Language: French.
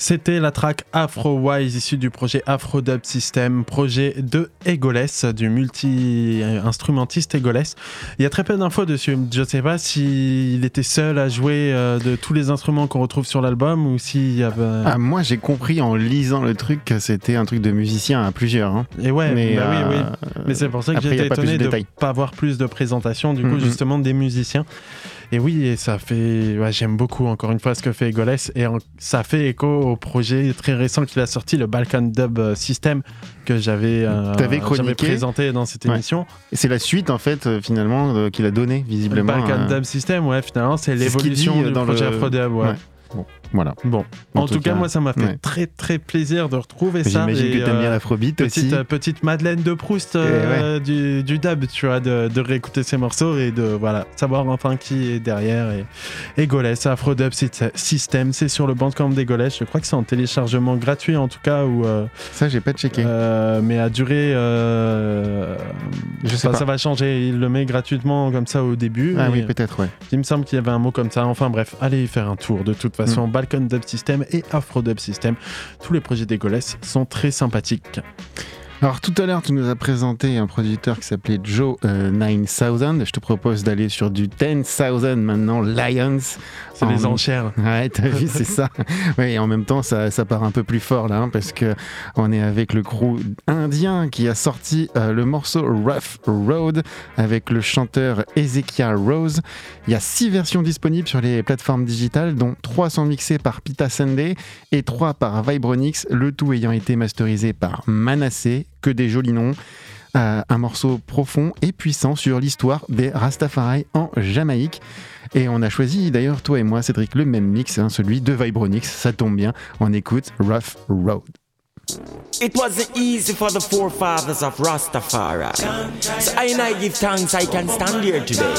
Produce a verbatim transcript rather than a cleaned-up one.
C'était la track Afro-Wise issue du projet Afro-Dub System, projet de Egoless, du multi-instrumentiste Egoless. Il y a très peu d'infos dessus. Je ne sais pas s'il était seul à jouer euh, de tous les instruments qu'on retrouve sur l'album ou s'il y avait... Ah, moi j'ai compris en lisant le truc que c'était un truc de musicien à plusieurs. Hein. Et ouais, mais, bah euh, oui, oui. Mais c'est pour ça que après, j'étais étonné de ne pas avoir plus de présentation du coup mm-hmm. justement des musiciens. Et oui, et ça fait... Ouais, j'aime beaucoup encore une fois ce que fait Egoless et en... ça fait écho au projet très récent qu'il a sorti, le Balkan Dub System, que j'avais, euh, j'avais présenté dans cette émission. Ouais. Et c'est la suite en fait euh, finalement euh, qu'il a donné visiblement. Le Balkan euh... Dub System, ouais, finalement c'est, c'est l'évolution du projet le... Afro-Dub, ouais. ouais. Bon, voilà. Bon, en, en tout, tout cas, cas, moi, ça m'a fait ouais. très très plaisir de retrouver J'imagine ça. J'imagine que t'aimes euh, bien l'afrobeat petite, aussi. Euh, petite Madeleine de Proust euh, ouais. du, du dub, tu vois, de, de réécouter ces morceaux et de voilà, savoir enfin qui est derrière. Et Egoless, Afro-Dub System, c'est sur le Bandcamp d'Egoless. Je crois que c'est en téléchargement gratuit en tout cas. Ou, euh, ça, j'ai pas checké. Euh, mais à durée, euh, je sais bah, pas. Ça va changer. Il le met gratuitement comme ça au début. Ah oui, peut-être, ouais. Il me semble qu'il y avait un mot comme ça. Enfin bref, allez y faire un tour. De toute façon, mm. Balkan Dub System et Afro-Dub System. Tous les projets d'Egoless sont très sympathiques. Alors tout à l'heure, tu nous as présenté un producteur qui s'appelait Joe euh, neuf mille. Je te propose d'aller sur du dix mille maintenant, Lions. C'est en... les enchères. Ouais, t'as vu, c'est ça. Ouais, et en même temps, ça, ça part un peu plus fort là, hein, parce que on est avec le crew indien qui a sorti euh, le morceau Rough Road avec le chanteur Ezekiel Rose. Il y a six versions disponibles sur les plateformes digitales, dont trois sont mixées par Pita Sunday et trois par Vibronix, le tout ayant été masterisé par Manasseh. Que des jolis noms. Euh, un morceau profond et puissant sur l'histoire des Rastafari en Jamaïque. Et on a choisi d'ailleurs, toi et moi, Cédric, le même mix, hein, celui de Vibronix. Ça tombe bien, on écoute Rough Road. It wasn't easy for the forefathers of Rastafari. So I and I give thanks I can stand here today.